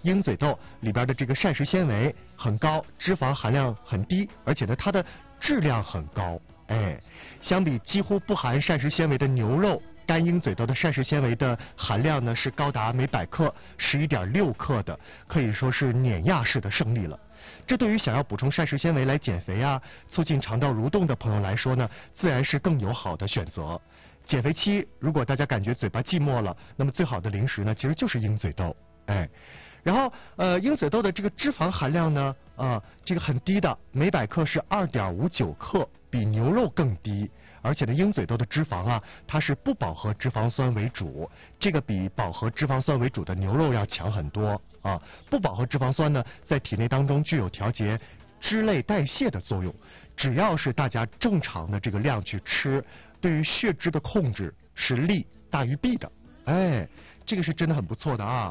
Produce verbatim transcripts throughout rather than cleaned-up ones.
鹰嘴豆里边的这个膳食纤维很高，脂肪含量很低，而且呢它的质量很高。哎，相比几乎不含膳食纤维的牛肉，干鹰嘴豆的膳食纤维的含量呢是高达每百克十一点六克的，可以说是碾压式的胜利了。这对于想要补充膳食纤维来减肥啊，促进肠道蠕动的朋友来说呢，自然是更友好的选择。减肥期如果大家感觉嘴巴寂寞了，那么最好的零食呢，其实就是鹰嘴豆。哎，然后呃，鹰嘴豆的这个脂肪含量呢，啊、呃，这个很低的，每百克是二点五九克，比牛肉更低。而且呢，鹰嘴豆的脂肪啊，它是不饱和脂肪酸为主，这个比饱和脂肪酸为主的牛肉要强很多啊。不饱和脂肪酸呢，在体内当中具有调节脂类代谢的作用。只要是大家正常的这个量去吃，对于血脂的控制是利大于弊的。哎，这个是真的很不错的啊。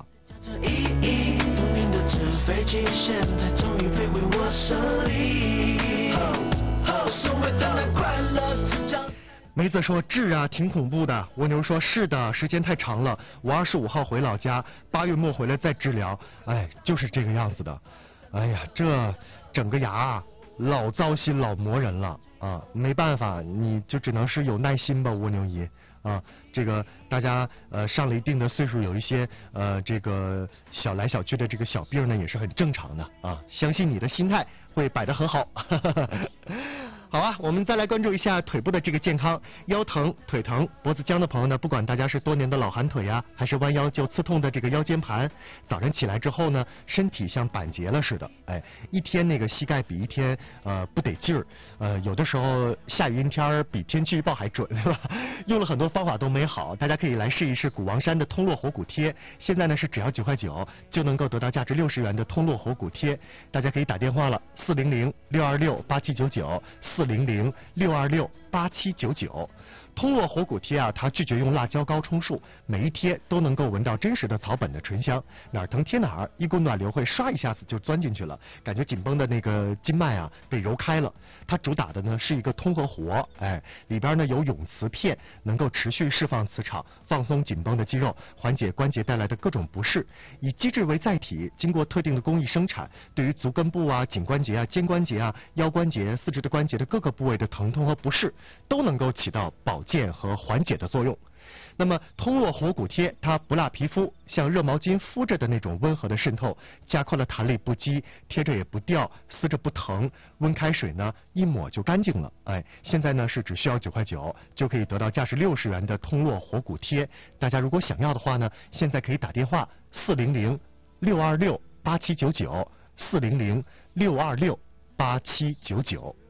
梅子说治啊挺恐怖的，蜗牛说是的，时间太长了，我二十五号回老家，八月末回来再治疗。哎，就是这个样子的。哎呀，这整个牙啊老糟心老磨人了啊，没办法，你就只能是有耐心吧，蜗牛姨啊。这个大家呃上了一定的岁数，有一些呃这个小来小去的这个小病呢，也是很正常的啊。相信你的心态会摆得很好。好啊，我们再来关注一下腿部的这个健康。腰疼、腿疼、脖子僵的朋友呢，不管大家是多年的老寒腿呀、啊，还是弯腰就刺痛的这个腰间盘，早晨起来之后呢，身体像板结了似的，哎，一天那个膝盖比一天呃不得劲儿，呃，有的时候下雨阴天比天气预报还准，是吧？用了很多方法都没好，大家可以来试一试古王山的通络活骨贴，现在呢是只要九块九就能够得到价值六十元的通络活骨贴，大家可以打电话了，四零零六二六八七九九。四零零六二六八七九九，通络活骨贴啊，它拒绝用辣椒膏充数，每一贴都能够闻到真实的草本的醇香，哪儿疼贴哪儿，一股暖流会刷一下子就钻进去了，感觉紧绷的那个经脉啊被揉开了。它主打的呢是一个通和活，哎，里边呢有永磁片，能够持续释放磁场，放松紧绷的肌肉，缓解关节带来的各种不适。以机制为载体，经过特定的工艺生产，对于足根部啊、颈关节啊、肩关节啊、腰关节、四肢的关节的各个部位的疼痛和不适，都能够起到保健和缓解的作用。那么通络活骨贴它不辣皮肤，像热毛巾敷着的那种温和的渗透，加快了弹力不激，贴着也不掉，撕着不疼，温开水呢一抹就干净了。哎，现在呢是只需要九块九就可以得到价值六十元的通络活骨贴，大家如果想要的话呢，现在可以打电话四零零六二六八七九九，四零零六二六八七九九。